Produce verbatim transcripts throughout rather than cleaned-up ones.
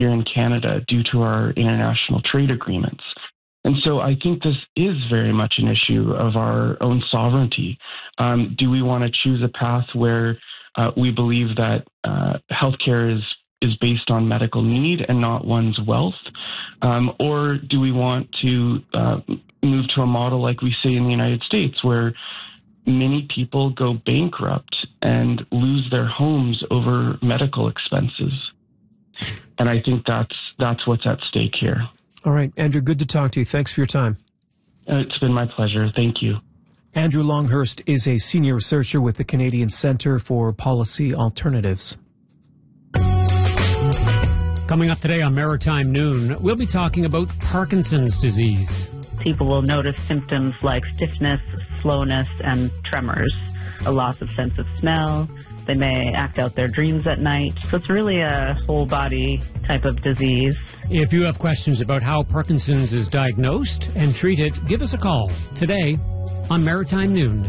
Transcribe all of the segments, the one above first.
here in Canada due to our international trade agreements. And so I think this is very much an issue of our own sovereignty. Um, do we want to choose a path where uh, we believe that uh, healthcare is is based on medical need and not one's wealth? Um, or do we want to uh, move to a model like we see in the United States, where many people go bankrupt and lose their homes over medical expenses? And I think that's that's what's at stake here. All right, Andrew, good to talk to you. Thanks for your time. Uh, it's been my pleasure. Thank you. Andrew Longhurst is a senior researcher with the Canadian Centre for Policy Alternatives. Coming up today on Maritime Noon, we'll be talking about Parkinson's disease. People will notice symptoms like stiffness, slowness, and tremors, a loss of sense of smell. They may act out their dreams at night. So it's really a whole body type of disease. If you have questions about how Parkinson's is diagnosed and treated, give us a call today on Maritime Noon.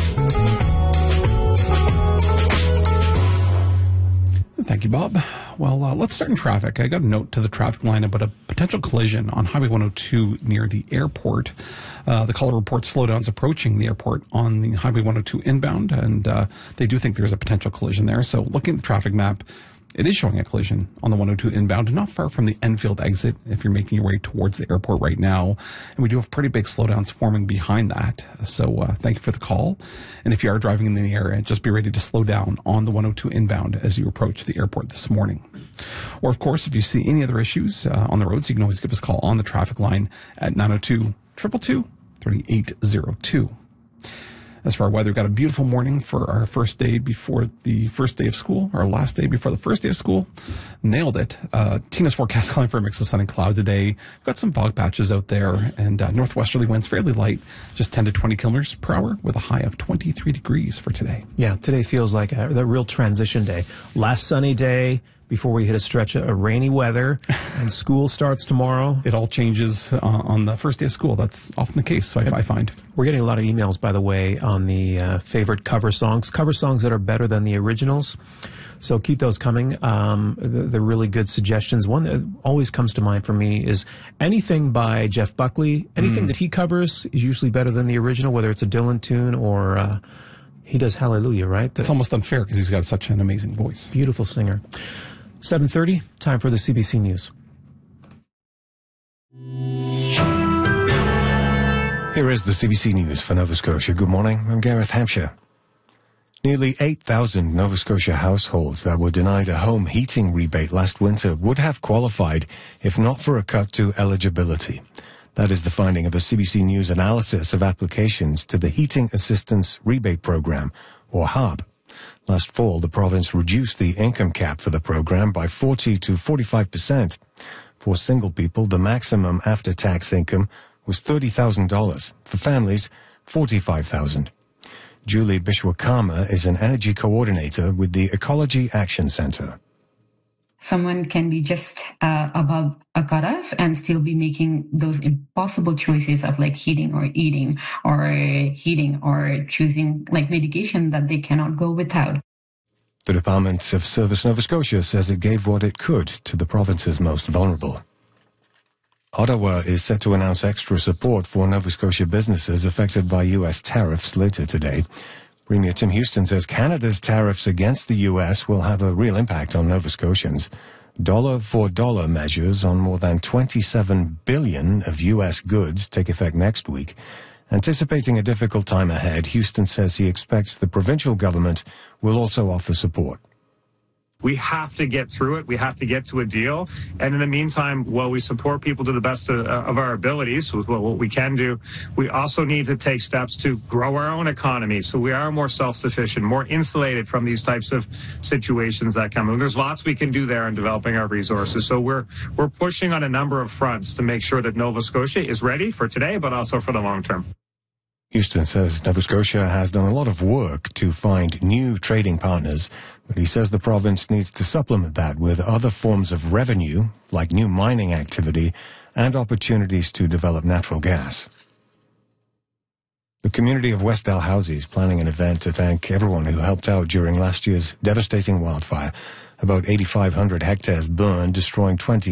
Thank you, Bob. Well, uh, let's start in traffic. I got a note to the traffic line about a potential collision on Highway one oh two near the airport. Uh, the caller reports slowdowns approaching the airport on the Highway one oh two inbound, and uh, they do think there's a potential collision there. So looking at the traffic map, it is showing a collision on the one oh two inbound, not far from the Enfield exit if you're making your way towards the airport right now. And we do have pretty big slowdowns forming behind that. So uh, thank you for the call. And if you are driving in the area, just be ready to slow down on the one oh two inbound as you approach the airport this morning. Or, of course, if you see any other issues uh, on the roads, you can always give us a call on the traffic line at nine oh two, two two two, three eight zero two. As for our weather, we've got a beautiful morning for our first day before the first day of school, our last day before the first day of school. Nailed it. Uh, Tina's forecast calling for a mix of sun and cloud today. We've got some fog patches out there, and uh, northwesterly winds fairly light, just ten to twenty kilometers per hour with a high of twenty-three degrees for today. Yeah, today feels like a, a real transition day. Last sunny day before we hit a stretch of rainy weather, and school starts tomorrow. It all changes uh, on the first day of school. That's often the case, I, I find. We're getting a lot of emails, by the way, on the uh, favorite cover songs, cover songs that are better than the originals. So keep those coming. Um, they're really good suggestions. One that always comes to mind for me is anything by Jeff Buckley. Anything mm. that he covers is usually better than the original, whether it's a Dylan tune or uh, he does Hallelujah, right? The, it's almost unfair because he's got such an amazing voice. Beautiful singer. seven thirty, time for the C B C News. Here is the C B C News for Nova Scotia. Good morning. I'm Gareth Hampshire. Nearly eight thousand Nova Scotia households that were denied a home heating rebate last winter would have qualified if not for a cut to eligibility. That is the finding of a C B C News analysis of applications to the Heating Assistance Rebate Program, or HARP. Last fall, the province reduced the income cap for the program by forty to forty-five percent. For single people, the maximum after-tax income was thirty thousand dollars. For families, forty-five thousand dollars. Julie Bishwakarma is an energy coordinator with the Ecology Action Centre. Someone can be just uh, above a cutoff and still be making those impossible choices of like heating or eating or heating or choosing like medication that they cannot go without. The Department of Service Nova Scotia says it gave what it could to the province's most vulnerable. Ottawa is set to announce extra support for Nova Scotia businesses affected by U S tariffs later today. Premier Tim Houston says Canada's tariffs against the U S will have a real impact on Nova Scotians. Dollar-for-dollar measures on more than twenty-seven billion dollars of U S goods take effect next week. Anticipating a difficult time ahead, Houston says he expects the provincial government will also offer support. We have to get through it. We have to get to a deal. And in the meantime, while we support people to the best of, of our abilities, with what, what we can do, we also need to take steps to grow our own economy so we are more self-sufficient, more insulated from these types of situations that come. And there's lots we can do there in developing our resources. So we're we're pushing on a number of fronts to make sure that Nova Scotia is ready for today, but also for the long term. Houston says Nova Scotia has done a lot of work to find new trading partners, but he says the province needs to supplement that with other forms of revenue, like new mining activity and opportunities to develop natural gas. The community of West Dalhousie is planning an event to thank everyone who helped out during last year's devastating wildfire. About eighty-five hundred hectares burned, destroying twenty